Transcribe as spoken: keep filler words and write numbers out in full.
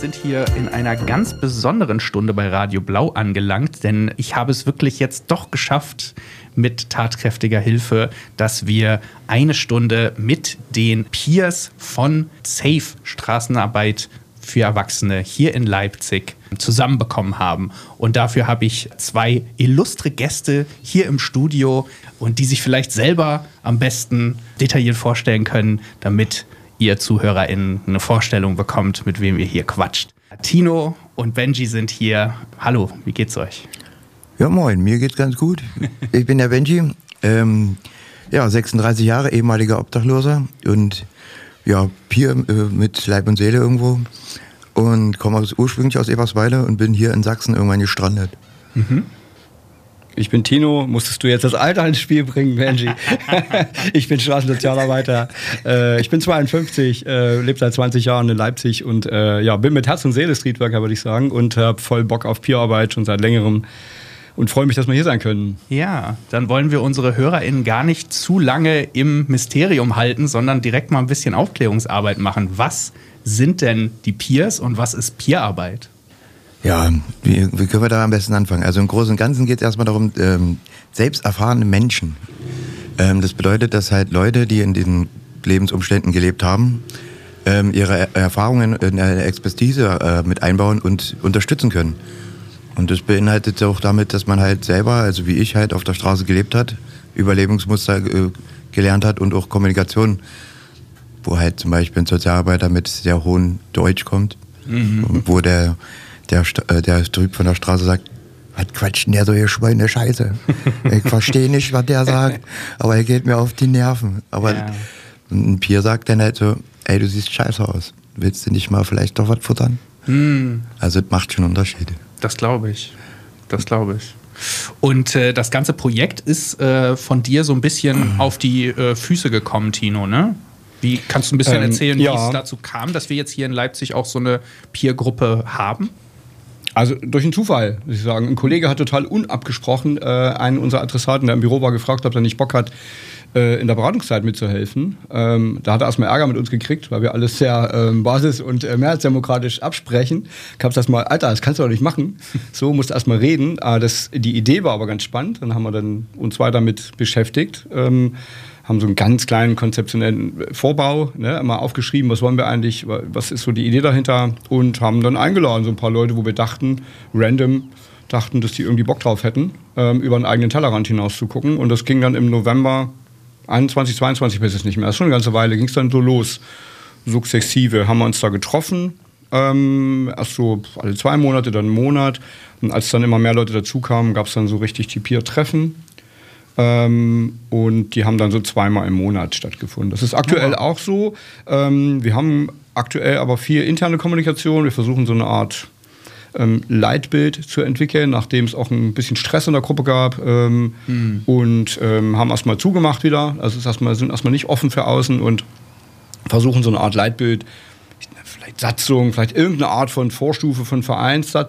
sind hier in einer ganz besonderen Stunde bei Radio Blau angelangt, denn ich habe es wirklich jetzt doch geschafft, mit tatkräftiger Hilfe, dass wir eine Stunde mit den Peers von SAFE Straßenarbeit für Erwachsene hier in Leipzig zusammenbekommen haben. Und dafür habe ich zwei illustre Gäste hier im Studio und die sich vielleicht selber am besten detailliert vorstellen können, damit ihr ZuhörerInnen eine Vorstellung bekommt, mit wem ihr hier quatscht. Tino und Benji sind hier. Hallo, wie geht's euch? Ja, moin, mir geht's ganz gut. Ich bin der Benji, ähm, ja, sechsunddreißig Jahre, ehemaliger Obdachloser und ja, Peer äh, mit Leib und Seele irgendwo und komme aus, ursprünglich aus Eberswalde und bin hier in Sachsen irgendwann gestrandet. Mhm. Ich bin Tino, musstest du jetzt das Alter ins Spiel bringen, Benji? Ich bin Straßensozialarbeiter, äh, ich bin zweiundfünfzig, äh, lebe seit zwanzig Jahren in Leipzig und äh, ja, bin mit Herz und Seele Streetworker, würde ich sagen, und habe voll Bock auf Peerarbeit schon seit längerem. Und freue mich, dass wir hier sein können. Ja, dann wollen wir unsere HörerInnen gar nicht zu lange im Mysterium halten, sondern direkt mal ein bisschen Aufklärungsarbeit machen. Was sind denn die Peers und was ist Peerarbeit? Ja, wie, wie können wir da am besten anfangen? Also im Großen und Ganzen geht es erstmal darum, ähm, selbst erfahrene Menschen. Ähm, das bedeutet, dass halt Leute, die in diesen Lebensumständen gelebt haben, ähm, ihre Erfahrungen in eine Expertise äh, mit einbauen und unterstützen können. Und das beinhaltet auch damit, dass man halt selber, also wie ich halt auf der Straße gelebt hat, Überlebensmuster äh, gelernt hat und auch Kommunikation, wo halt zum Beispiel ein Sozialarbeiter mit sehr hohem Deutsch kommt, mhm. wo der, der, der Typ von der Straße sagt, was quatscht denn der so hier Schweine Scheiße? Ich verstehe nicht, was der sagt, aber er geht mir auf die Nerven. Aber ja. Ein Peer sagt dann halt so, ey, du siehst scheiße aus, willst du nicht mal vielleicht doch was futtern? Mhm. Also es macht schon Unterschiede. Das glaube ich. Das glaube ich. Und äh, das ganze Projekt ist äh, von dir so ein bisschen auf die äh, Füße gekommen, Tino, ne? Wie kannst du ein bisschen ähm, erzählen, ja. wie es dazu kam, dass wir jetzt hier in Leipzig auch so eine Peer-Gruppe haben? Also durch einen Zufall, muss ich sagen. Ein Kollege hat total unabgesprochen äh, einen unserer Adressaten, der im Büro war, gefragt, ob er nicht Bock hat, äh, in der Beratungszeit mitzuhelfen. Ähm, da hat er erstmal Ärger mit uns gekriegt, weil wir alles sehr ähm, basis- und äh, mehrheitsdemokratisch absprechen. Gab es erstmal, Alter, das kannst du doch nicht machen. So, musst du erstmal reden. Äh, das, die Idee war aber ganz spannend. Dann haben wir dann uns weiter mit beschäftigt. Ähm, haben so einen ganz kleinen konzeptionellen Vorbau, ne, mal aufgeschrieben, was wollen wir eigentlich, was ist so die Idee dahinter, und haben dann eingeladen, so ein paar Leute, wo wir dachten, random, dachten, dass die irgendwie Bock drauf hätten, ähm, über einen eigenen Tellerrand hinaus zu gucken. Und das ging dann im November einundzwanzig, zweiundzwanzig, bis es nicht mehr, das ist schon eine ganze Weile, ging es dann so los, sukzessive, haben wir uns da getroffen, ähm, erst so alle zwei Monate, dann einen Monat. Und als dann immer mehr Leute dazukamen, gab es dann so richtig die Peer-Treffen. Ähm, und die haben dann so zweimal im Monat stattgefunden. Das ist aktuell ja. auch so. Ähm, wir haben aktuell aber viel interne Kommunikation. Wir versuchen so eine Art ähm, Leitbild zu entwickeln, nachdem es auch ein bisschen Stress in der Gruppe gab. Ähm, mhm. Und ähm, haben erstmal zugemacht wieder. Also ist erstmal, sind erstmal nicht offen für außen und versuchen so eine Art Leitbild, vielleicht Satzung, vielleicht irgendeine Art von Vorstufe von Vereinssatzung